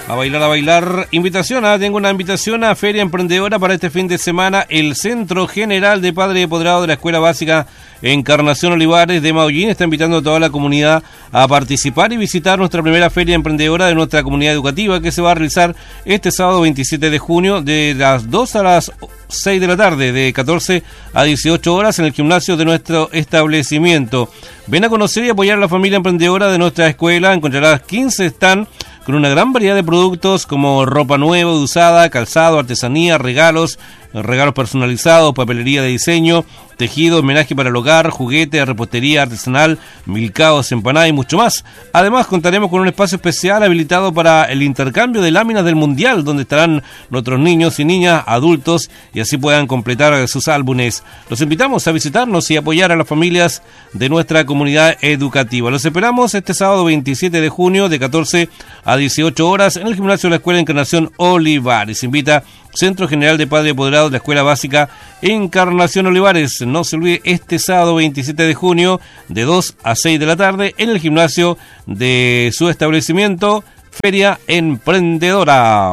A bailar. Tengo una invitación a Feria Emprendedora para este fin de semana. El Centro General de Padre y Apoderado de la Escuela Básica Encarnación Olivares de Maullín está invitando a toda la comunidad a participar y visitar nuestra primera Feria Emprendedora de nuestra comunidad educativa, que se va a realizar este sábado 27 de junio de las 2 a las 6 de la tarde, de 14 a 18 horas en el gimnasio de nuestro establecimiento. Ven a conocer y apoyar a la familia emprendedora de nuestra escuela. Encontrarás 15 stands con una gran variedad de productos como ropa nueva, usada, calzado, artesanía, regalos personalizados, papelería de diseño, tejido, homenaje para el hogar, juguetes, repostería artesanal, milcaos, empanadas y mucho más. Además, contaremos con un espacio especial habilitado para el intercambio de láminas del Mundial, donde estarán nuestros niños y niñas, adultos, y así puedan completar sus álbumes. Los invitamos a visitarnos y apoyar a las familias de nuestra comunidad educativa. Los esperamos este sábado 27 de junio de 14 a 18 horas en el gimnasio de la Escuela Encarnación Olivares. Invita Centro General de Padre y Apoderado de la Escuela Básica Encarnación Olivares. No se olvide, este sábado 27 de junio de 2 a 6 de la tarde en el gimnasio de su establecimiento, Feria Emprendedora.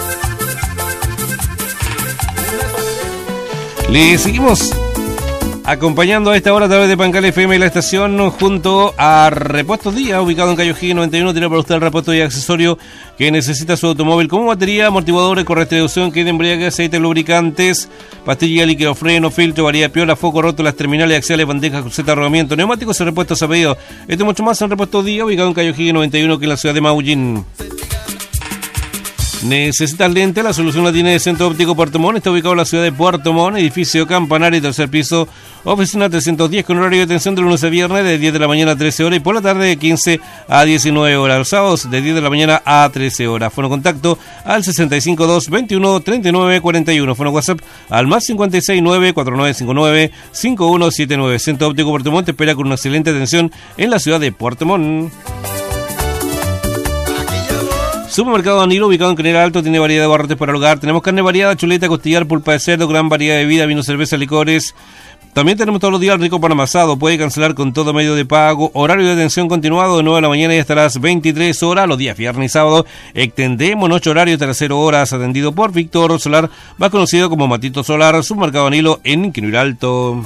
Le seguimos acompañando a esta hora a través de Pancal FM y la estación junto a Repuestos Díaz, ubicado en Calle O'Higgins 91. Tiene para usted el repuesto y accesorio que necesita su automóvil, como batería, amortiguadores, corredistribución, kit de embriague, aceite, lubricantes, pastilla, líquido, freno, filtro, varilla, piola, foco roto, las terminales axiales, bandejas, cruceta, rodamiento, neumáticos y repuestos a pedido. Esto y mucho más en Repuestos Díaz, ubicado en Calle O'Higgins 91, que es la ciudad de Maullín. ¿Necesitas lente? La solución la tiene de Centro Óptico Puerto Montt. Está ubicado en la ciudad de Puerto Montt, edificio Campanario, tercer piso, oficina 310, con horario de atención de lunes a viernes de 10 de la mañana a 13 horas y por la tarde de 15 a 19 horas. Los sábados de 10 de la mañana a 13 horas. Fono contacto al 652 21 39 41. Fono WhatsApp al más 569 4959 5179. Centro Óptico Puerto Montt te espera con una excelente atención en la ciudad de Puerto Montt. Supermercado Danilo, ubicado en Canela Alto, tiene variedad de barrotes para el hogar. Tenemos carne variada, chuleta, costillar, pulpa de cerdo, gran variedad de bebida, vino, cerveza, licores. También tenemos todos los días el rico pan amasado. Puede cancelar con todo medio de pago. Horario de atención continuado de 9 de la mañana y hasta las 23 horas. Los días viernes y sábado extendemos nuestro horario hasta las 0 horas. Atendido por Víctor Solar, más conocido como Matito Solar. Supermercado Danilo en Quinil Alto.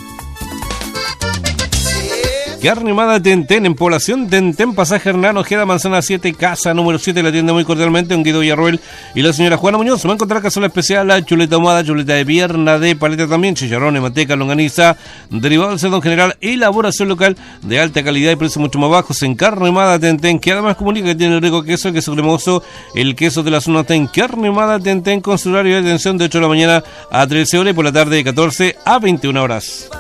Carne Ahumada Tentén, en Población Tentén, pasaje Hernán Ojeda, manzana 7, casa número 7, la atiende muy cordialmente don Guido Villarroel y la señora Juana Muñoz. Se va a encontrar cazuela especial, la chuleta ahumada, chuleta de pierna de paleta también, chicharrones, manteca, longaniza, derivado del cerdo en general, elaboración local de alta calidad y precios mucho más bajos en Carne Ahumada Tentén, que además comunica que tiene el rico queso, el queso cremoso, el queso de la zona Ten. Carne Ahumada Tentén, con su horario de atención de 8 de la mañana a 13 horas y por la tarde de 14 a 21 horas.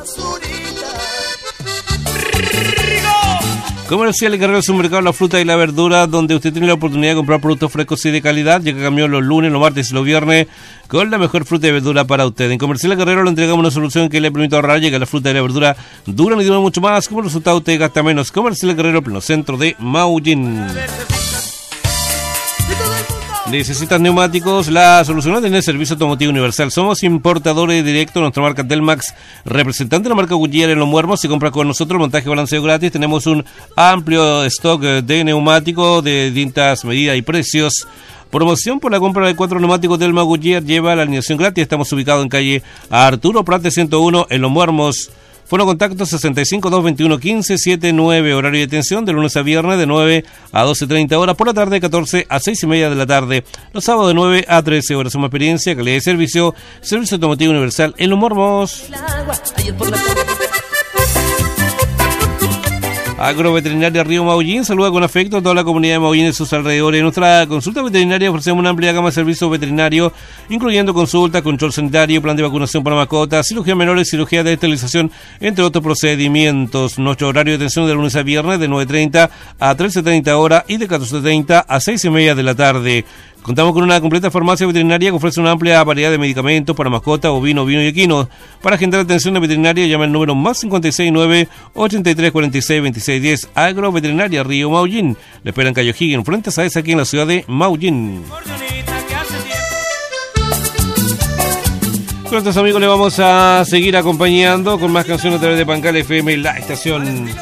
Comercial Carrera Supermercado La Fruta y la Verdura, donde usted tiene la oportunidad de comprar productos frescos y de calidad. Llega camión los lunes, los martes y los viernes con la mejor fruta y verdura para usted. En Comercial Carrera le entregamos una solución que le permite ahorrar. Llega la fruta y la verdura duran y duran mucho más. Como resultado usted gasta menos. Comercial Carrera, pleno centro de Maullín. ¿Necesitas neumáticos? La solución es tener servicio automotivo universal. Somos importadores directos, nuestra marca Delmax, representante de la marca Goodyear en Los Muermos. Si compras con nosotros, montaje y balanceo gratis. Tenemos un amplio stock de neumáticos de distintas medidas y precios. Promoción por la compra de 4 neumáticos Delmax Goodyear, lleva la alineación gratis. Estamos ubicados en calle Arturo Prat 101 en Los Muermos. Fono contacto 65-221-1579. Horario de atención de lunes a viernes de 9 a 12:30 horas. Por la tarde de 14 a 6:30 de la tarde. Los sábados de 9 a 13 horas. Una experiencia, calidad de servicio. Servicio automotivo universal en Los Muermos. Agroveterinaria Río Maullín saluda con afecto a toda la comunidad de Maullín y sus alrededores. En nuestra consulta veterinaria ofrecemos una amplia gama de servicios veterinarios, incluyendo consulta, control sanitario, plan de vacunación para mascotas, cirugía menores, cirugía de esterilización, entre otros procedimientos. Nuestro horario de atención de lunes a viernes de 9:30 a 13:30 horas y de 14:30 a 6:30 de la tarde. Contamos con una completa farmacia veterinaria que ofrece una amplia variedad de medicamentos para mascotas, ovino y equinos. Para agendar atención de veterinaria, llama el número más 569-8346-2610. Agroveterinaria Río Maullín. Le esperan Calle O'Higgins, frente a Saez, aquí en la ciudad de Maullín. Con nuestros amigos le vamos a seguir acompañando con más canciones a través de Pancal FM, la estación.